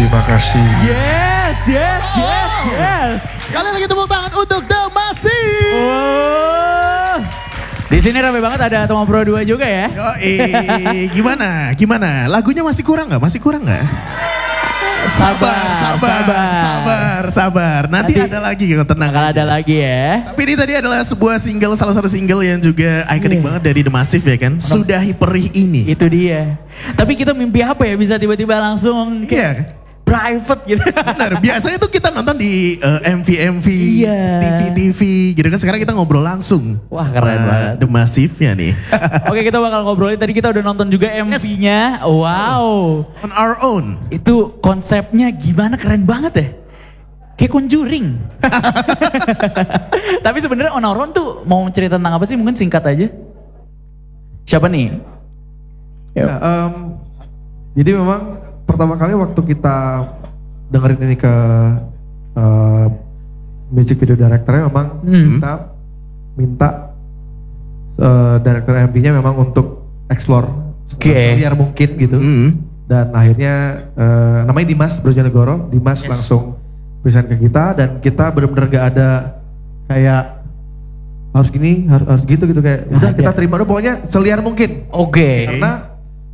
Terima kasih. Yes. Sekali lagi tepuk tangan untuk The Massive. Oh. Di sini rame banget, ada Tomo Pro 2 juga ya. Gimana? Lagunya masih kurang nggak? Sabar. Nanti ada lagi, tenang. Bakal ada lagi ya. Tapi ini tadi adalah salah satu single yang juga ikonik banget dari The Massive ya kan. Sudahi perih ini. Itu dia. Tapi kita mimpi apa ya bisa tiba-tiba langsung Iya. private gitu. Benar, biasanya tuh kita nonton di MV, Iya. TV gitu kan. Sekarang kita ngobrol langsung. Wah, keren banget. The Massive-nya nih. Oke, kita bakal ngobrolin. Tadi kita udah nonton juga MV-nya. Wow. On Our Own. Itu konsepnya gimana, keren banget ya. Kayak Conjuring. Tapi sebenarnya On Our Own tuh mau cerita tentang apa sih? Mungkin singkat aja. Siapa nih? Jadi memang pertama kali waktu kita dengerin ini ke music video directornya memang kita minta director MV-nya memang untuk explore seliar mungkin gitu. Dan akhirnya namanya Dimas Brojonegoro, langsung present ke kita dan kita benar-benar gak ada kayak harus gini, harus gitu kayak udah kita terima dulu pokoknya seliar mungkin. Oke. Karena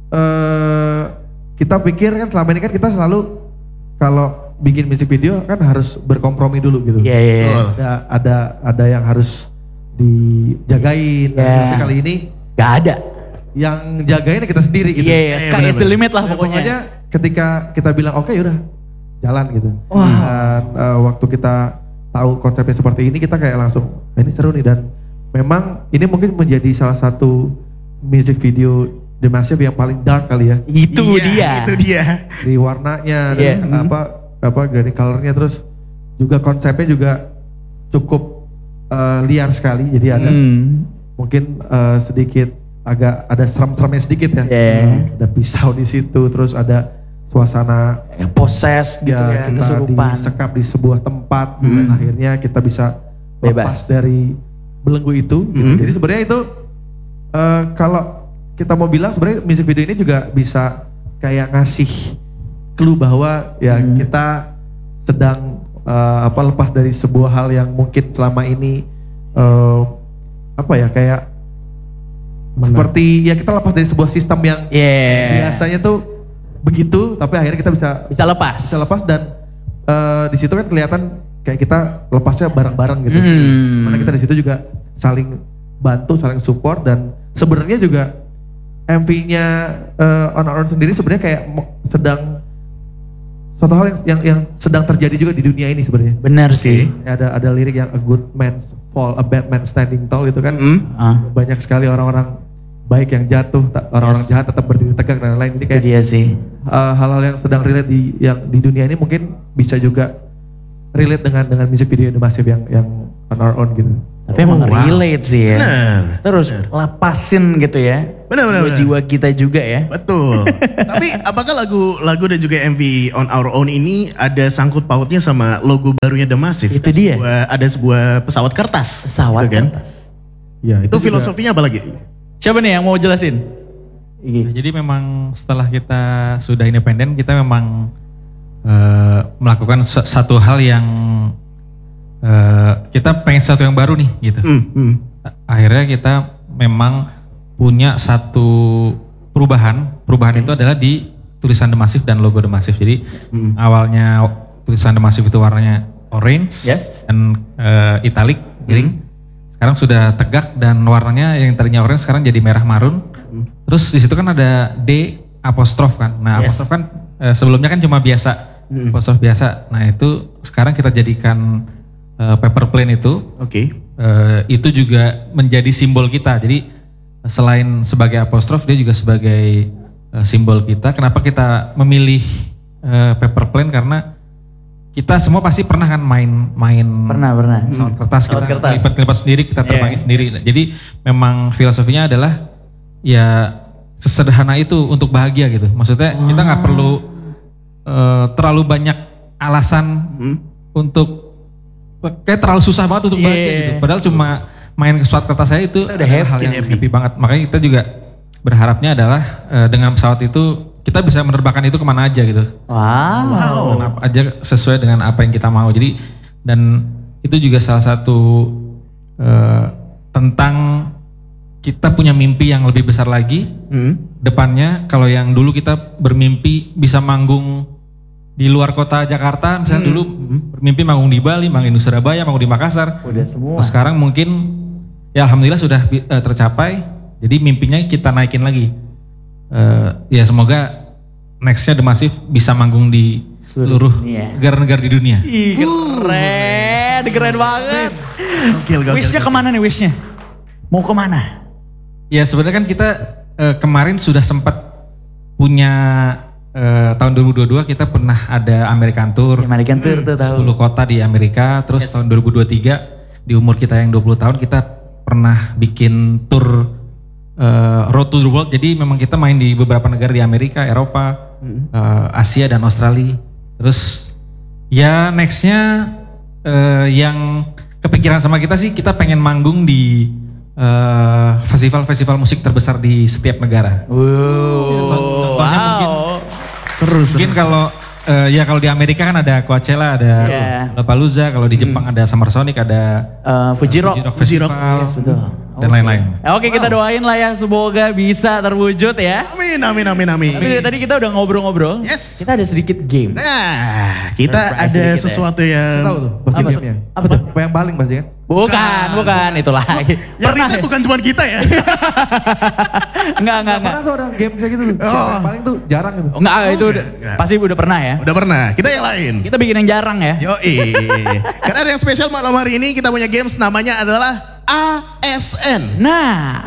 kita pikir kan selama ini kan kita selalu kalau bikin music video kan harus berkompromi dulu gitu. Iya. Ada yang harus dijagain. Tapi kali ini gak ada. Yang jagain kita sendiri gitu. Iya, sky is the limit lah pokoknya. Pokoknya ketika kita bilang oke, udah jalan gitu. Wow. Dan waktu kita tahu konsepnya seperti ini kita kayak langsung ini seru nih dan memang ini mungkin menjadi salah satu music video The Massive yang paling dark kali ya. Itu dia. Di warnanya dan apa grading colornya terus juga konsepnya juga cukup liar sekali. Jadi ada mungkin sedikit agak ada serem-seremnya sedikit ya. Ada pisau di situ terus ada suasana poses gitu ya, kesurupan. Disekap di sebuah tempat dan akhirnya kita bisa lepas dari belenggu itu. Gitu. Jadi sebenarnya itu kalau kita mau bilang sebenarnya music video ini juga bisa kayak ngasih clue bahwa ya kita sedang lepas dari sebuah hal yang mungkin selama ini kayak seperti ya kita lepas dari sebuah sistem yang biasanya tuh begitu tapi akhirnya kita bisa lepas dan di situ kan kelihatan kayak kita lepasnya bareng-bareng gitu. Mana kita di situ juga saling bantu, saling support dan sebenarnya juga MV-nya On Our Own sendiri sebenarnya kayak sedang suatu hal yang sedang terjadi juga di dunia ini sebenarnya. Benar sih. Ada lirik yang a good man fall, a bad man standing tall gitu kan. Banyak sekali orang-orang baik yang jatuh, orang-orang jahat tetap berdiri tegak dan lain-lain. Ini kayak dia sih. Hal-hal yang sedang relate di dunia ini mungkin bisa juga relate dengan music video The Massive yang On Our Own gitu. Tapi emang relate sih ya. Terus lepasin gitu ya. Benar. Jiwa kita juga ya. Betul. Tapi apakah lagu dan juga MV On Our Own ini ada sangkut pautnya sama logo barunya The Massive? Itu dia. Ada sebuah pesawat kertas. Pesawat gitu kan? kertas. Ya, itu filosofinya apa lagi? Siapa nih yang mau jelasin? Nah, jadi memang setelah kita sudah independen kita memang melakukan satu hal yang kita pengen sesuatu yang baru nih gitu. Akhirnya kita memang punya satu perubahan itu adalah di tulisan The Massive dan logo The Massive. Jadi awalnya tulisan The Massive itu warnanya orange dan italic giring. Sekarang sudah tegak dan warnanya yang tadinya orange sekarang jadi merah marun. Terus di situ kan ada D apostrof kan. Nah apostrof kan sebelumnya kan cuma biasa, apostrof biasa. Nah itu sekarang kita jadikan paper plane itu, itu juga menjadi simbol kita. Jadi selain sebagai apostrof, dia juga sebagai simbol kita. Kenapa kita memilih paper plane? Karena kita semua pasti pernah kan main pesawat kertas, kita lipat sendiri, kita terbangin sendiri. Jadi memang filosofinya adalah ya sesederhana itu untuk bahagia gitu. Maksudnya kita nggak perlu terlalu banyak alasan untuk kayak terlalu susah banget untuk bahagia gitu. Padahal cuma main pesawat kertas saya itu udah hal yang happy banget. Makanya kita juga berharapnya adalah dengan pesawat itu kita bisa menerbangkan itu kemana aja gitu. Wow. Dan apa aja sesuai dengan apa yang kita mau. Jadi dan itu juga salah satu tentang kita punya mimpi yang lebih besar lagi. Depannya kalau yang dulu kita bermimpi bisa manggung di luar kota Jakarta, misalnya dulu bermimpi manggung di Bali, manggung di Surabaya, manggung di Makassar. Udah semua. Nah, sekarang mungkin ya alhamdulillah sudah tercapai. Jadi mimpinya kita naikin lagi. Ya semoga nextnya The Massive bisa manggung di seluruh negara-negara di dunia. Ih, keren banget. Wishnya kemana nih wishnya? Mau kemana? Ya sebenarnya kan kita kemarin sudah sempat punya tahun 2022 kita pernah ada American Tour. American Tour tuh tahu. 10 kota di Amerika. Terus tahun 2023 di umur kita yang 20 tahun kita pernah bikin tour Road to the World. Jadi memang kita main di beberapa negara di Amerika, Eropa, Asia dan Australia. Terus ya nextnya yang kepikiran sama kita sih kita pengen manggung di festival-festival musik terbesar di setiap negara. Contohnya mungkin seru. Mungkin kalau ya kalau di Amerika kan ada Coachella, ada Lollapalooza, kalau di Jepang ada Summer Sonic, ada Fuji Rock Festival, yes, betul. Dan lain-lain. Oke, kita doain lah ya semoga bisa terwujud ya. Amin. Tapi dari tadi kita udah ngobrol-ngobrol. Yes. Kita ada sedikit game. Nah, kita ada sesuatu yang Tahu tuh, pasti gamenya. Apa tuh? Yang baling pasti kan? Bukan, itu lagi. Yang riset bukan cuma kita ya. Enggak. Pernah tuh orang game kayak gitu tuh. Yang paling tuh jarang gitu. Enggak, itu pasti udah pernah ya. Udah pernah. Kita yang lain. Kita bikin yang jarang ya. Yoi. Karena ada yang spesial malam hari ini kita punya games namanya adalah ASN. Nah,